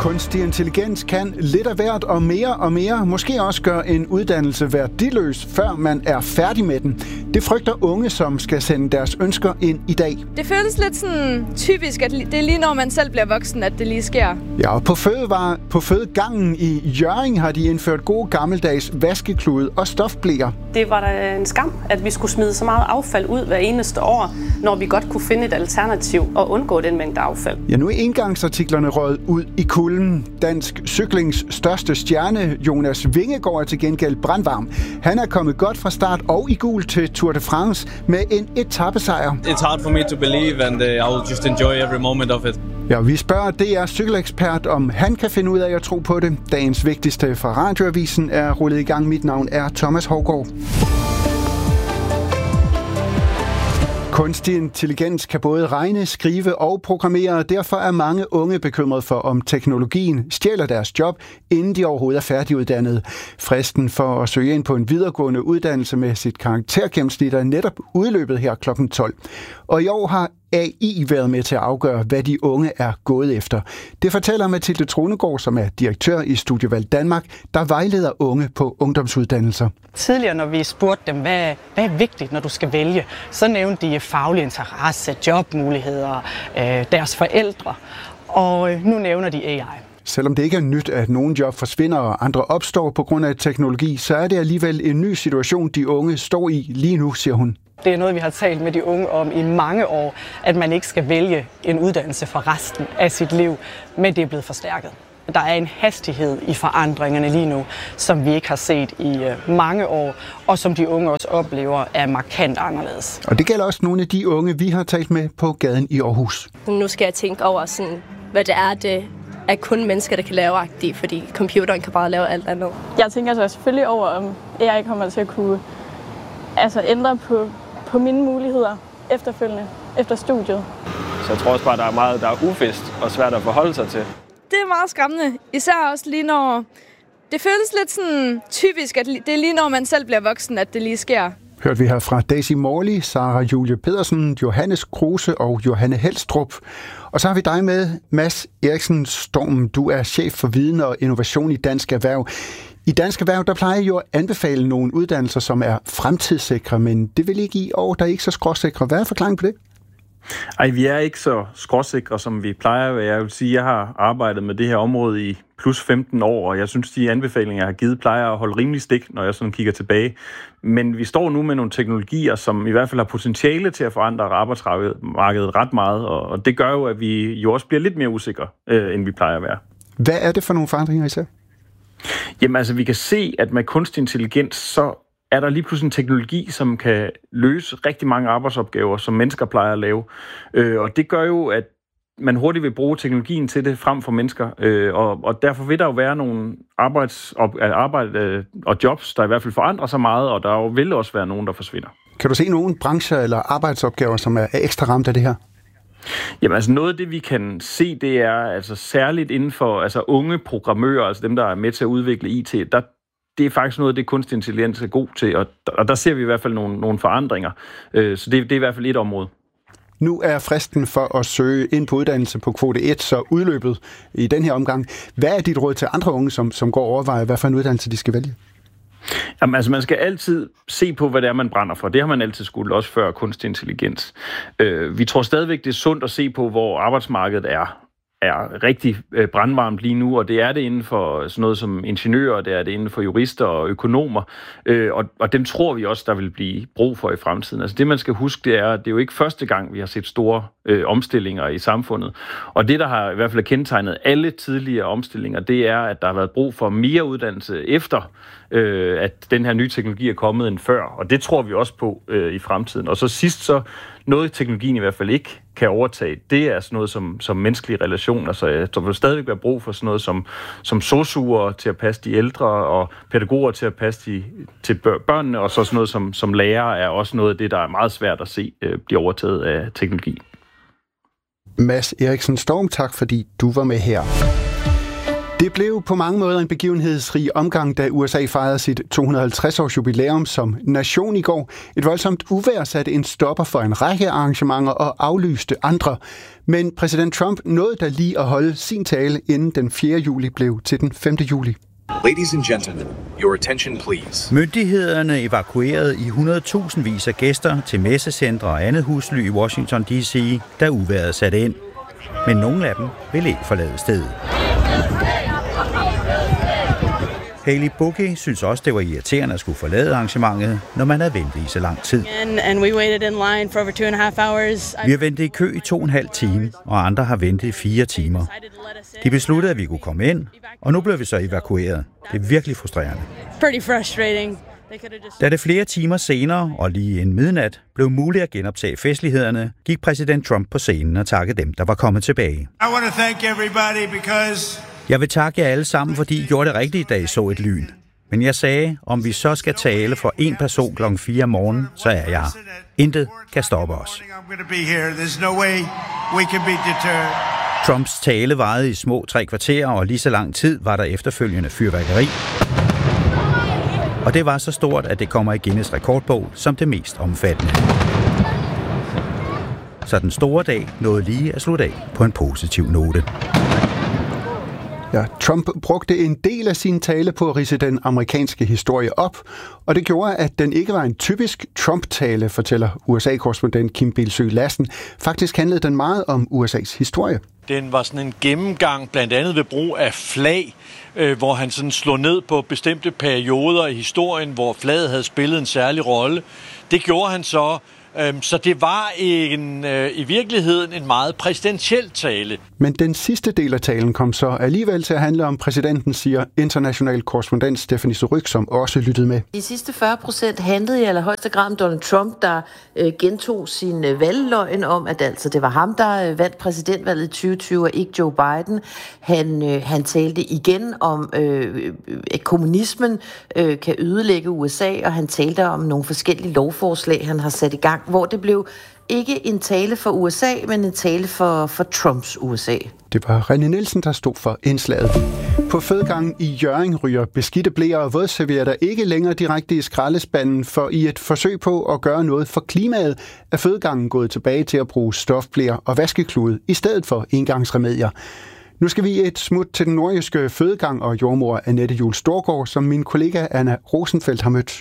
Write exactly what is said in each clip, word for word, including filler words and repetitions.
Kunstig intelligens kan lidt af hvert og mere og mere måske også gøre en uddannelse værdiløs, før man er færdig med den. Det frygter unge, som skal sende deres ønsker ind i dag. Det føles lidt sådan typisk, at det er lige når man selv bliver voksen, at det lige sker. Ja, og på, fødevare, på fødegangen i Hjørring har de indført gode gammeldags vaskeklude og stofbleer. Det var da en skam, at vi skulle smide så meget affald ud hver eneste år, når vi godt kunne finde et alternativ og undgå den mængde affald. Ja, nu er engangsartiklerne røget ud i kulden. Dansk cyklings største stjerne, Jonas Vingegaard, er til gengæld brandvarm. Han er kommet godt fra start og i gul til Tour de France med en etapesejr. It's hard for me to believe, and uh, I will just enjoy every moment of it. Ja, vi spørger D R cykelekspert, om han kan finde ud af at tro på det. Dagens vigtigste fra Radioavisen er rullet i gang. Mit navn er Thomas Hovgaard. Kunstig intelligens kan både regne, skrive og programmere, og derfor er mange unge bekymret for, om teknologien stjæler deres job, inden de overhovedet er færdiguddannede. Fristen for at søge ind på en videregående uddannelse med sit karaktergennemsnit er netop udløbet her klokken tolv. Og i år har A I været med til at afgøre, hvad de unge er gået efter. Det fortæller Mathilde Tronegård, som er direktør i Studievalg Danmark, der vejleder unge på ungdomsuddannelser. Tidligere, når vi spurgte dem, hvad, hvad er vigtigt, når du skal vælge, så nævnte de faglig interesse, jobmuligheder, øh, deres forældre, og nu nævner de A I. Selvom det ikke er nyt, at nogle job forsvinder og andre opstår på grund af teknologi, så er det alligevel en ny situation, de unge står i lige nu, siger hun. Det er noget, vi har talt med de unge om i mange år, at man ikke skal vælge en uddannelse for resten af sit liv, men det er blevet forstærket. Der er en hastighed i forandringerne lige nu, som vi ikke har set i mange år, og som de unge også oplever er markant anderledes. Og det gælder også nogle af de unge, vi har talt med på gaden i Aarhus. Nu skal jeg tænke over, sådan, hvad det er, det er kun mennesker, der kan lave agtigt, fordi computeren kan bare lave alt andet. Jeg tænker så selvfølgelig over, om A I kommer til at kunne altså, ændre på, på mine muligheder efterfølgende, efter studiet. Så jeg tror også bare, der er meget, der er uvist og svært at forholde sig til. Det er meget skræmmende, især også lige når det føles lidt sådan typisk, at det er lige når man selv bliver voksen, at det lige sker. Hørte vi her fra Daisy Morley, Sara Julie Pedersen, Johannes Kruse og Johanne Helstrup. Og så har vi dig med, Mads Eriksen Storm. Du er chef for viden og innovation i Dansk Erhverv. I Dansk Erhverv, der plejer jo at anbefale nogle uddannelser, som er fremtidssikre, men det vil ikke i år, der er ikke så skråsikre. Hvad er forklaringen på det? Ej, vi er ikke så skråsikre, som vi plejer at være. Jeg vil sige, jeg har arbejdet med det her område i plus femten år, og jeg synes, de anbefalinger, jeg har givet, plejer at holde rimelig stik, når jeg sådan kigger tilbage. Men vi står nu med nogle teknologier, som i hvert fald har potentiale til at forandre arbejdsmarkedet ret meget, og det gør jo, at vi jo også bliver lidt mere usikre, øh, end vi plejer at være. Hvad er det for nogle forandringer især? Jamen altså, vi kan se, at med kunstig intelligens, så er der lige pludselig en teknologi, som kan løse rigtig mange arbejdsopgaver, som mennesker plejer at lave. Øh, og det gør jo, at man hurtigt vil bruge teknologien til det frem for mennesker. Øh, og, og derfor vil der jo være nogle arbejds, op, arbejde øh, og jobs, der i hvert fald forandrer sig meget, og der vil også være nogen, der forsvinder. Kan du se nogle brancher eller arbejdsopgaver, som er ekstra ramt af det her? Jamen altså noget af det, vi kan se, det er altså særligt inden for altså unge programmører, altså dem, der er med til at udvikle I T, der det er faktisk noget af det, kunstig intelligens er god til, og der, og der ser vi i hvert fald nogle, nogle forandringer. Øh, så det, det er i hvert fald et område. Nu er fristen for at søge ind på uddannelse på kvote et så udløbet i den her omgang. Hvad er dit råd til andre unge, som, som går og overvejer, hvad for en uddannelse de skal vælge? Jamen, altså, man skal altid se på, hvad det er, man brænder for. Det har man altid skulle, også før kunstig intelligens. Øh, vi tror stadigvæk, det er sundt at se på, hvor arbejdsmarkedet er. er rigtig brandvarmt lige nu, og det er det inden for sådan noget som ingeniører, det er det inden for jurister og økonomer, øh, og, og dem tror vi også, der vil blive brug for i fremtiden. Altså det, man skal huske, det er, at det er jo ikke første gang, vi har set store øh, omstillinger i samfundet, og det, der har i hvert fald kendetegnet alle tidligere omstillinger, det er, at der har været brug for mere uddannelse efter, øh, at den her nye teknologi er kommet end før, og det tror vi også på øh, i fremtiden. Og så sidst så, noget teknologien i hvert fald ikke kan overtage, det er sådan noget som, som menneskelige relationer, så der vil stadig være brug for sådan noget som, som sosuer til at passe de ældre, og pædagoger til at passe de, til børnene, og så sådan noget som, som lærere er også noget af det, der er meget svært at se øh, blive overtaget af teknologi. Mads Eriksen Storm, tak fordi du var med her. Det blev på mange måder en begivenhedsrig omgang, da U S A fejrede sit to hundrede og halvtreds års jubilæum som nation i går. Et voldsomt uvejr satte en stopper for en række arrangementer og aflyste andre. Men præsident Trump nåede da lige at holde sin tale, inden den fjerde juli blev til den femte juli. Ladies and gentlemen, your attention please. Myndighederne evakuerede i hundredtusindvis af gæster til messecentre og andet husly i Washington D C, da uvejret satte ind. Men nogle af dem ville ikke forlade stedet. Haley Boogie synes også, det var irriterende at skulle forlade arrangementet, når man havde ventet i så lang tid. Vi har ventet i kø i to og en halv time, og andre har ventet i fire timer. De besluttede, at vi kunne komme ind, og nu blev vi så evakueret. Det er virkelig frustrerende. Da det flere timer senere, og lige en midnat, blev muligt at genoptage festlighederne, gik præsident Trump på scenen og takkede dem, der var kommet tilbage. Jeg vil takke jer alle sammen, fordi I gjorde det rigtigt, da I så et lyn. Men jeg sagde, om vi så skal tale for en person klokken fire om morgenen, så er jeg. Intet kan stoppe os. Trumps tale varede i små tre kvarterer, og lige så lang tid var der efterfølgende fyrværkeri. Og det var så stort, at det kommer i Guinness rekordbog som det mest omfattende. Så den store dag nåede lige at slutte af på en positiv note. Ja, Trump brugte en del af sin tale på at ridse den amerikanske historie op, og det gjorde, at den ikke var en typisk Trump-tale, fortæller U S A-korrespondent Kim Bilsøe Lassen. Faktisk handlede den meget om U S A's historie. Den var sådan en gennemgang, blandt andet ved brug af flag, øh, hvor han sådan slog ned på bestemte perioder i historien, hvor flaget havde spillet en særlig rolle. Det gjorde han så. Så det var en, i virkeligheden en meget præsidentiel tale. Men den sidste del af talen kom så alligevel til at handle om præsidenten, siger international korrespondent Stephanie Surrugue, som også lyttede med. De sidste fyrre procent handlede i allerhøjeste grad om Donald Trump, der øh, gentog sin øh, valgløgn om, at altså, det var ham, der øh, vandt præsidentvalget i tyve tyve, og ikke Joe Biden. Han, øh, han talte igen om, øh, at kommunismen øh, kan ødelægge U S A, og han talte om nogle forskellige lovforslag, han har sat i gang, hvor det blev ikke en tale for U S A, men en tale for, for Trumps U S A. Det var René Nielsen, der stod for indslaget. På fødegangen i Hjørring ryger beskidte bleer og vådservietter ikke længere direkte i skraldespanden, for i et forsøg på at gøre noget for klimaet, er fødegangen gået tilbage til at bruge stofbleer og vaskeklude i stedet for engangsremedier. Nu skal vi et smut til den nordjyske fødegang og jordmor Annette Juhl Storgård, som min kollega Anna Rosenfeldt har mødt.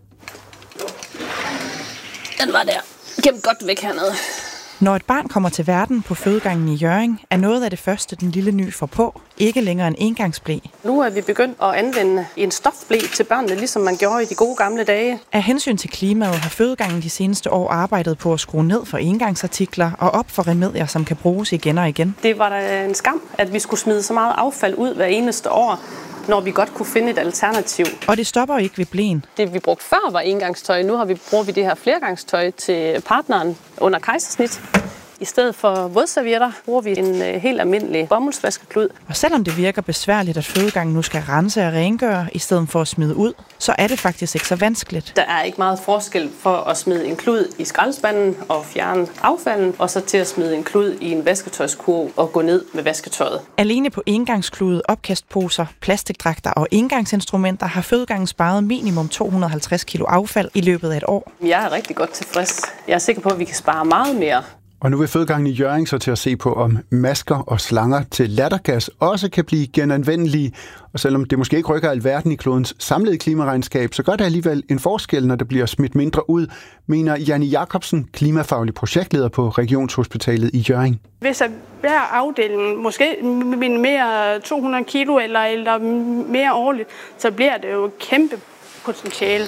Den var der. Gemt godt væk hernede. Når et barn kommer til verden på fødegangen i Hjørring, er noget af det første, den lille ny får på, ikke længere en engangsble. Nu er vi begyndt at anvende en stofble til børnene, ligesom man gjorde i de gode gamle dage. Af hensyn til klimaet har fødegangen de seneste år arbejdet på at skrue ned for engangsartikler og op for remedier, som kan bruges igen og igen. Det var da en skam, at vi skulle smide så meget affald ud hver eneste år, når vi godt kunne finde et alternativ. Og det stopper ikke ved bleen. Det vi brugte før var engangstøj. Nu har vi, bruger vi det her flergangstøj til partneren under kejsersnit. I stedet for vådservietter bruger vi en øh, helt almindelig bomuldsvaskeklud. Og selvom det virker besværligt, at fødegangen nu skal rense og rengøre, i stedet for at smide ud, så er det faktisk ikke så vanskeligt. Der er ikke meget forskel for at smide en klud i skraldespanden og fjerne affalden, og så til at smide en klud i en vasketøjskurv og gå ned med vasketøjet. Alene på engangsklude, opkastposer, plastikdragter og engangsinstrumenter har fødegangen sparet minimum to hundrede og halvtreds kilo affald i løbet af et år. Jeg er rigtig godt tilfreds. Jeg er sikker på, at vi kan spare meget mere. Og nu vil fødegangen i Hjørring så til at se på, om masker og slanger til lattergas også kan blive genanvendelige. Og selvom det måske ikke rykker alverden i klodens samlede klimaregnskab, så gør det alligevel en forskel, når det bliver smidt mindre ud, mener Janne Jacobsen, klimafaglig projektleder på Regionshospitalet i Hjørring. Hvis hver afdeling måske minimerer to hundrede kilo eller, eller mere årligt, så bliver det jo et kæmpe potentiale.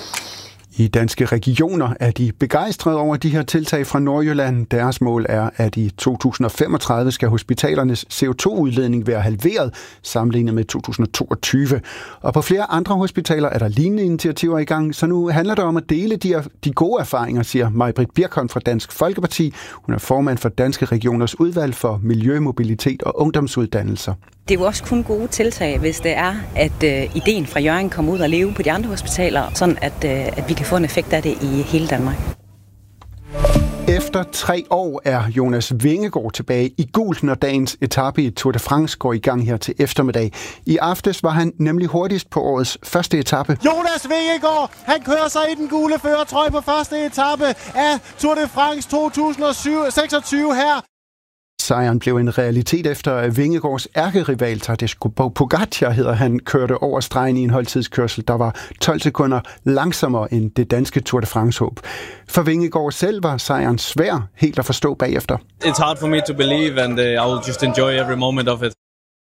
I Danske Regioner er de begejstrede over de her tiltag fra Nordjylland. Deres mål er, at i to tusind og femogtredive skal hospitalernes C O to udledning være halveret sammenlignet med to tusind og toogtyve. Og på flere andre hospitaler er der lignende initiativer i gang, så nu handler det om at dele de, de gode erfaringer, siger Maj-Britt Birkholm fra Dansk Folkeparti. Hun er formand for Danske Regioners udvalg for miljø, mobilitet og ungdomsuddannelser. Det er jo også kun gode tiltag, hvis det er, at øh, ideen fra Hjørring kommer ud og leve på de andre hospitaler, sådan at, øh, at vi kan få en effekt af det i hele Danmark. Efter tre år er Jonas Vingegaard tilbage i gult, når dagens etape i Tour de France går i gang her til eftermiddag. I aftes var han nemlig hurtigst på årets første etape. Jonas Vingegaard, han kører sig i den gule førertrøje på første etape af Tour de France to tusind og seksogtyve her. Sejren blev en realitet efter at Vingegaards ærkerival Tadej Pogačar, hedder han, kørte over stregen i en holdtidskørsel, der var tolv sekunder langsommere end det danske Tour de France-håb. For Vingegaard selv var sejren svær helt at forstå bagefter. It's hard for me to believe, and uh, I will just enjoy every moment of it.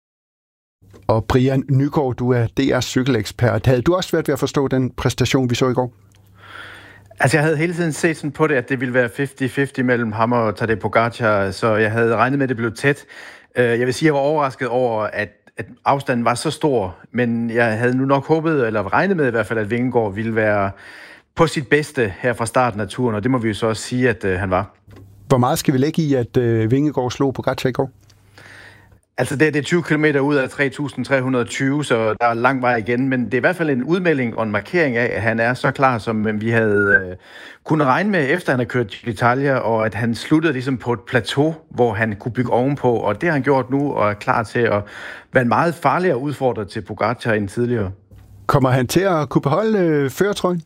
Og Brian Nygaard, du er D R's cykelekspert. Havde du også svært ved at forstå den præstation, vi så i går? Altså, jeg havde hele tiden set sådan på det, at det ville være halvtreds halvtreds mellem ham og Tadej Pogačar, så jeg havde regnet med, at det blev tæt. Jeg vil sige, at jeg var overrasket over, at, at afstanden var så stor, men jeg havde nu nok håbet, eller regnet med i hvert fald, at Vingegaard ville være på sit bedste her fra starten af turen, og det må vi jo så også sige, at uh, han var. Hvor meget skal vi lægge i, at uh, Vingegaard slog Pogačar i går? Altså, det, det er tyve kilometer ud af tre tusind tre hundrede og tyve, så der er lang vej igen, men det er i hvert fald en udmelding og en markering af, at han er så klar, som vi havde øh, kunnet regne med, efter han har kørt til Italia, og at han sluttede ligesom på et plateau, hvor han kunne bygge ovenpå, og det har han gjort nu, og er klar til at være en meget farligere udfordrer til Pogačar end tidligere. Kommer han til at kunne beholde øh, førertrøjen?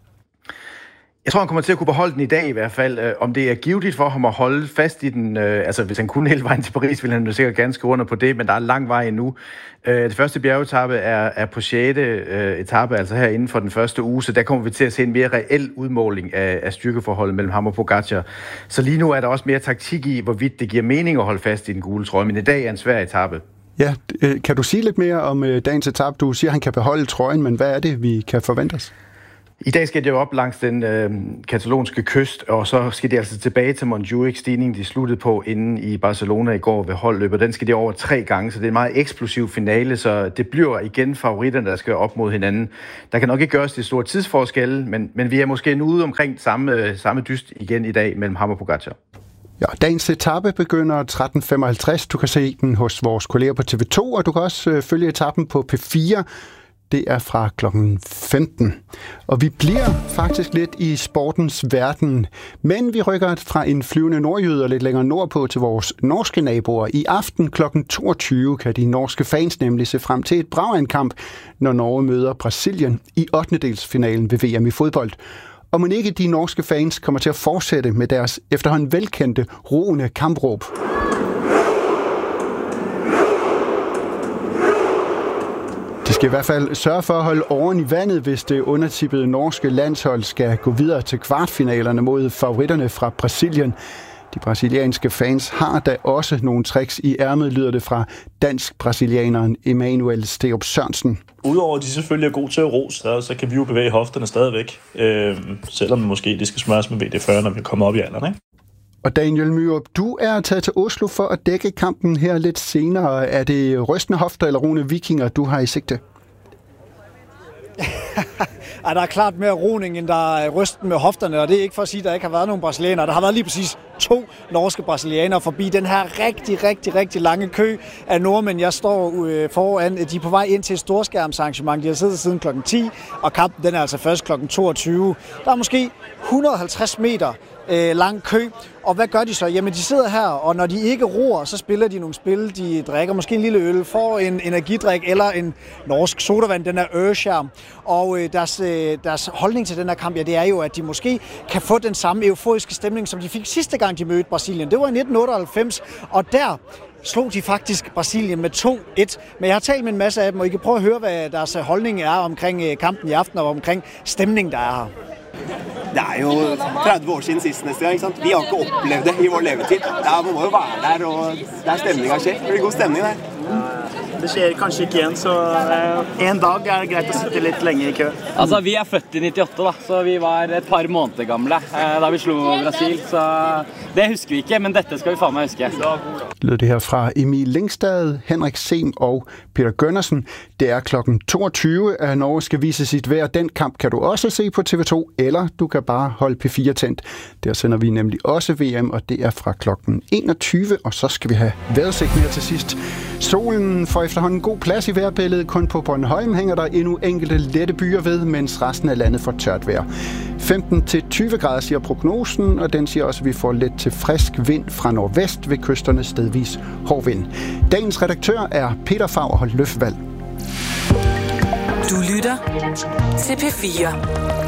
Jeg tror, han kommer til at kunne beholde den i dag i hvert fald. Om det er givetigt for ham at holde fast i den, øh, altså hvis han kunne hele vejen til Paris, ville han jo sikkert gerne skrive under på det, men der er lang vej endnu. Øh, det første bjergetappe er, er på sjette øh, etape, altså her inden for den første uge, så der kommer vi til at se en mere reel udmåling af, af styrkeforholdet mellem ham og Pogačar. Så lige nu er der også mere taktik i, hvorvidt det giver mening at holde fast i den gule trøje, men i dag er en svær etape. Ja, øh, kan du sige lidt mere om øh, dagens etape? Du siger, at han kan beholde trøjen, men hvad er det, vi kan forvente os? I dag skal de jo op langs den øh, katalonske kyst, og så skal de altså tilbage til Montjuic-stigningen, de sluttede på inde i Barcelona i går ved holdløbet. Den skal de over tre gange, så det er en meget eksplosiv finale, så det bliver igen favoritterne, der skal op mod hinanden. Der kan nok ikke gøres det store tidsforskelle, men, men vi er måske nu ude omkring samme, samme dyst igen i dag mellem ham og Pogačar. Ja, dagens etape begynder tretten femoghalvtreds. Du kan se den hos vores kolleger på T V to, og du kan også øh, følge etappen på P fire. Det er fra klokken femten. Og vi bliver faktisk lidt i sportens verden. Men vi rykker fra en flyvende nordjyde og lidt længere nordpå til vores norske naboer. I aften klokken toogtyve kan de norske fans nemlig se frem til et brag af en kamp, når Norge møder Brasilien i ottendedelsfinalen ved V M i fodbold. Og mon ikke de norske fans kommer til at fortsætte med deres efterhånden velkendte roende kampråb. De skal i hvert fald sørge for at holde åren i vandet, hvis det undertippede norske landshold skal gå videre til kvartfinalerne mod favoritterne fra Brasilien. De brasilianske fans har da også nogle tricks i ærmet, lyder det fra dansk-brasilianeren Emanuel Sterup Sørensen. Udover at de selvfølgelig er gode til at ro, så, så kan vi jo bevæge hofterne stadigvæk, øh, selvom måske det skal smøres med V D fyrre, når vi kommer op i alderen, ikke? Og Daniel Myrup, du er taget til Oslo for at dække kampen her lidt senere. Er det rystende hofter eller roende vikinger, du har i sigte? Ja, der er klart mere roning, end der er rysten med hofterne, og det er ikke for at sige, at der ikke har været nogen brasilianere. Der har været lige præcis to norske brasilianere forbi den her rigtig, rigtig, rigtig lange kø af nordmænd. Jeg står foran, de er på vej ind til et storskærmsarrangement. De har siddet siden klokken ti, og kampen den er altså først klokken toogtyve. Der er måske et hundrede og halvtreds meter øh, lang kø, og hvad gør de så? Jamen, de sidder her, og når de ikke roer, så spiller de nogle spil. De drikker måske en lille øl, får en energidrik eller en norsk sodavand, den er Ørskjærm. Og øh, deres, øh, deres holdning til den her kamp, ja, det er jo, at de måske kan få den samme euforiske stemning, som de fik sidste gang, de mødte Brasilien. Det var i nitten otteoghalvfems, og der slog de faktisk Brasilien med to et. Men jeg har talt med en masse af dem, og I kan prøve at høre, hvad deres holdning er omkring kampen i aften, og omkring stemningen, der er her. Det er jo tretti år siden sist næste gang, ikke sant? Vi har ikke oplevet det i vår levetid. Der må jo være der, og der stemningen skjer. Det er god stemning der. Det skjer kanskje ikke igjen, så en dag er det greit å sitte litt lenge i kø. Altså, vi er født i nittiåtte, da, så vi var et par måneder gamle da vi slo Brasil, så det husker vi ikke, men dette skal vi faen meg huske. Lød det her fra Emil Lingstad, Henrik Sem og Peter Gønnersen. Det er klokken toogtyve, at Norge skal vise sit vejr. Den kamp kan du også se på T V to, eller du kan bare holde P fire tændt. Der sender vi nemlig også V M, og det er fra klokken enogtyve, og så skal vi have vejrudsigt mere til sidst. Solen får i efterhånden god plads i vejrbilledet. Kun på Bornholm hænger der endnu enkelte lette byer ved, mens resten af landet får tørt vejr. femten til tyve grader siger prognosen, og den siger også, at vi får let til frisk vind fra nordvest ved kysterne stedvis hård vind. Dagens redaktør er Peter Fagerholt Løfvald. Du lytter til P fire.